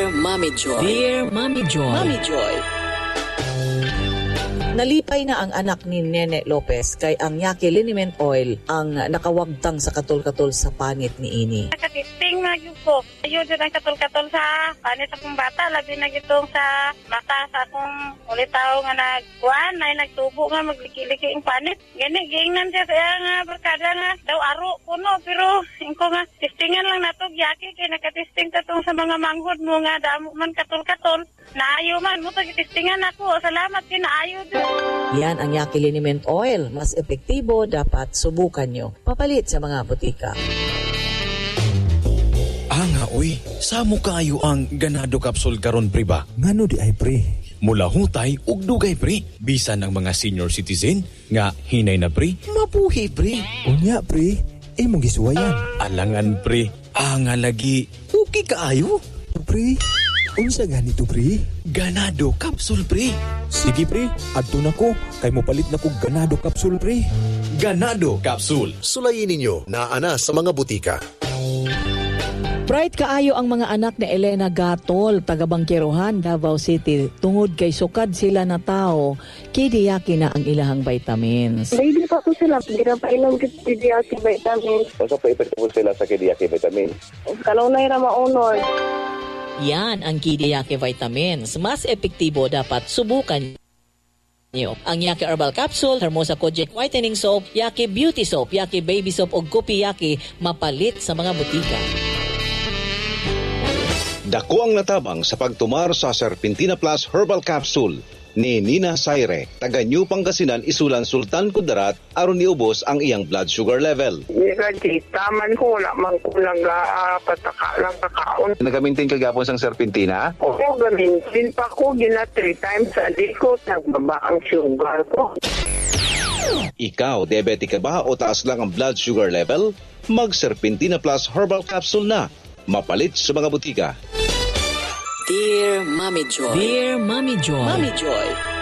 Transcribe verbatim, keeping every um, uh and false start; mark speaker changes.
Speaker 1: Dear Mommy Joy.
Speaker 2: Dear Mommy Joy.
Speaker 1: Mommy Joy.
Speaker 3: Nalipay na ang anak ni Nene Lopez kay ang Yaki Liniment Oil ang nakawagtang sa katol-katol sa panit ni Ini.
Speaker 4: Nakatisting na yun po. Ayun din ang katol-katol sa panit akong bata. Labi na gitong sa mata sa akong ulitaw nga nagkuhan ay nagtubo nga magliki-liki ang panit. Gani, giingnan siya kaya nga barkada nga daw aro puno. Pero ko nga tistingan lang na ito Yaki kaya nakatisting tatong sa mga manghod mo nga damo man katol-katol. Naayo man mo tagitistingan ako. Salamat kinaayo din.
Speaker 3: Yan ang Yaki Liniment Oil. Mas epektibo, dapat subukan nyo. Papalit sa mga butika.
Speaker 5: Ah nga, uy. Samo kayo ang ganado capsule karon pre ba?
Speaker 6: Ngano di ay pre?
Speaker 5: Mula hutay ug dugay pre. Bisan ng mga senior citizen nga hinay na pre, mabuhi pre.
Speaker 6: Unya pre, eh mong gisuwayan.
Speaker 5: Alangan pre, ah nga lagi. Okay kaayo.
Speaker 6: Pre, unsa ganito pre?
Speaker 5: Ganado capsule pre.
Speaker 6: Sige pre, adto na ko. Kay mo palit na ko ganado capsule pre.
Speaker 5: Ganado capsule.
Speaker 7: Sulayin ninyo na ana sa mga butika.
Speaker 2: Bright kaayo ang mga anak ni Elena Gatol, taga Bangkerohan, Davao City. Tungod kay sukad sila na tao, kidiyaki na ang ilahang vitamins.
Speaker 8: Baby pa ko sila, hindi na pa ilang kidiyaki vitamins.
Speaker 9: Basta pa epektibo sila sa kidiyaki vitamins.
Speaker 8: Kalau na yung maunod.
Speaker 2: Yan ang kidiyaki vitamins. Mas epektibo, dapat subukan nyo. Ang Yaki Herbal Capsule, Hermosa Kojic Whitening Soap, Yaki Beauty Soap, Yaki Baby Soap o Gupi Yaki, mapalit sa mga butika.
Speaker 10: Dako ang natabang sa pagtumar sa Serpentina Plus Herbal Capsule ni Nina Saire, taga New Pangasinan, Isulan, Sultan Kudarat, aron niubos ang iyang blood sugar level.
Speaker 8: Kasi taman ko, wala man ko lang uh, pataka lang kakaon.
Speaker 9: Nagamintin kagapon sang Serpentina?
Speaker 8: Oo, gamintin pa ko, gina three times a day ko, nagbaba ang sugar ko.
Speaker 10: Ikaw, diabetic ka ba o taas lang ang blood sugar level? Mag Serpentina Plus Herbal Capsule na. Mapalit sa mga butika.
Speaker 1: Dear Mommy Joy.
Speaker 2: Dear Mommy Joy.
Speaker 1: Mommy Joy.